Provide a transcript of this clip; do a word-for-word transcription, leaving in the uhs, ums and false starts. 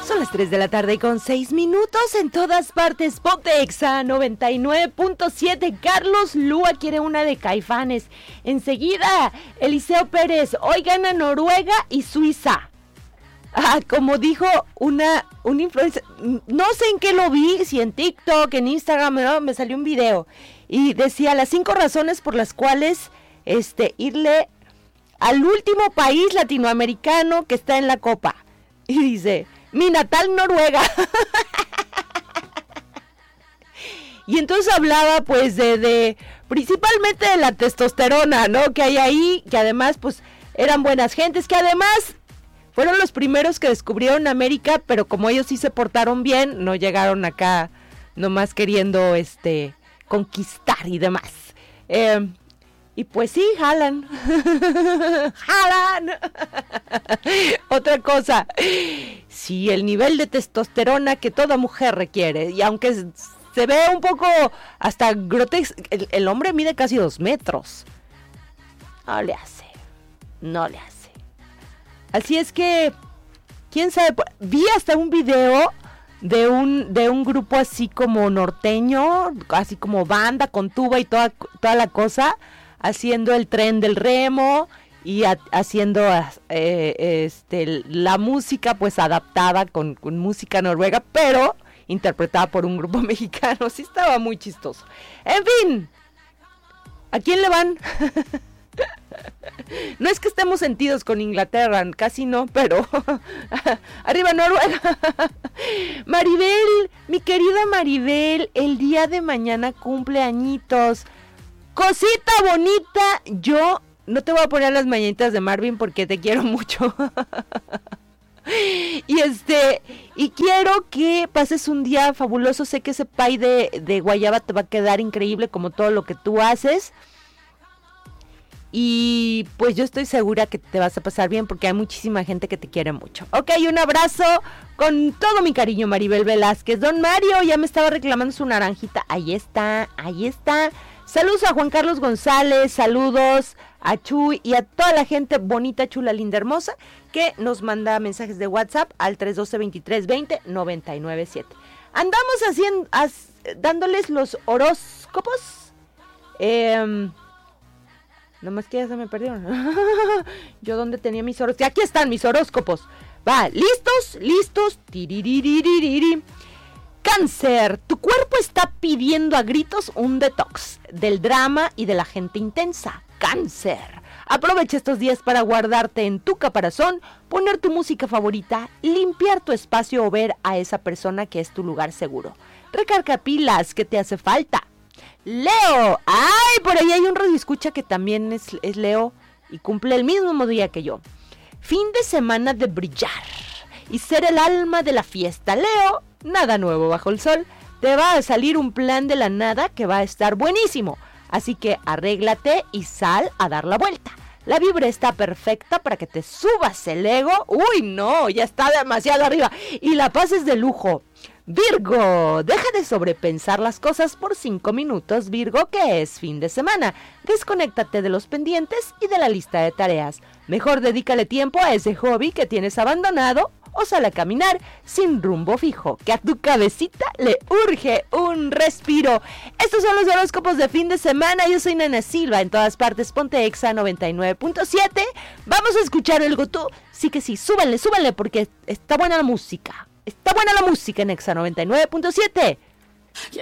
Son las tres de la tarde con seis minutos en todas partes. Ponte Exa noventa y nueve punto siete. Carlos Lúa quiere una de Caifanes. Enseguida, Eliseo Pérez. Hoy gana Noruega y Suiza. Ah, como dijo una, una influencer, no sé en qué lo vi, si en TikTok, en Instagram, ¿no? Me salió un video. Y decía las cinco razones por las cuales este, irle al último país latinoamericano que está en la Copa. Y dice, mi natal Noruega. Y entonces hablaba pues de, de, principalmente de la testosterona, ¿no? Que hay ahí, que además pues eran buenas gentes, que además fueron los primeros que descubrieron América, pero como ellos sí se portaron bien, no llegaron acá nomás queriendo este conquistar y demás. Eh, Y pues sí, jalan. ¡Jalan! Otra cosa. Sí, el nivel de testosterona que toda mujer requiere. Y aunque se ve un poco hasta grotesco, el, el hombre mide casi dos metros. No le hace. No le hace. Así es que, quién sabe. Vi hasta un video de un, de un grupo así como norteño, así como banda con tuba y toda, toda la cosa, haciendo el tren del remo y a, haciendo eh, este, la música pues adaptada con, con música noruega, pero interpretada por un grupo mexicano. Sí estaba muy chistoso. En fin, ¿a quién le van? No es que estemos sentidos con Inglaterra, casi no, pero arriba Noruega. Maribel, mi querida Maribel, el día de mañana cumple añitos. Cosita bonita, yo no te voy a poner las mañanitas de Marvin porque te quiero mucho. Y este, y quiero que pases un día fabuloso. Sé que ese pie de, de guayaba te va a quedar increíble como todo lo que tú haces. Y pues yo estoy segura que te vas a pasar bien porque hay muchísima gente que te quiere mucho. Ok, un abrazo con todo mi cariño, Maribel Velázquez. Don Mario ya me estaba reclamando su naranjita. Ahí está, ahí está. Saludos a Juan Carlos González, saludos a Chuy y a toda la gente bonita, chula, linda, hermosa, que nos manda mensajes de WhatsApp al tres uno dos, veintitrés veinte, noventa y nueve siete. Andamos haciendo, as, dándoles los horóscopos. Eh, nomás que ya se me perdieron. Yo dónde tenía mis horóscopos. Aquí están mis horóscopos. Va, ¿listos? ¿Listos? Tiririririri. Cáncer, tu cuerpo está pidiendo a gritos un detox del drama y de la gente intensa. Cáncer, aprovecha estos días para guardarte en tu caparazón, poner tu música favorita, limpiar tu espacio o ver a esa persona que es tu lugar seguro. Recarga pilas, que te hace falta. Leo, ay, por ahí hay un radioescucha que también es, es Leo y cumple el mismo día que yo. Fin de semana de brillar y ser el alma de la fiesta. Leo, nada nuevo bajo el sol, te va a salir un plan de la nada que va a estar buenísimo, así que arréglate y sal a dar la vuelta. La vibra está perfecta para que te subas el ego, uy no, ya está demasiado arriba, y la pases de lujo. Virgo, deja de sobrepensar las cosas por cinco minutos, Virgo, que es fin de semana. Desconéctate de los pendientes y de la lista de tareas. Mejor dedícale tiempo a ese hobby que tienes abandonado o sal a caminar sin rumbo fijo, que a tu cabecita le urge un respiro. Estos son los horóscopos de fin de semana. Yo soy Nana Silva, en todas partes ponte Exa noventa y nueve punto siete. Vamos a escuchar algo tú. Sí que sí, súbanle, súbanle porque está buena la música. Está buena la música en Exa noventa y nueve punto siete.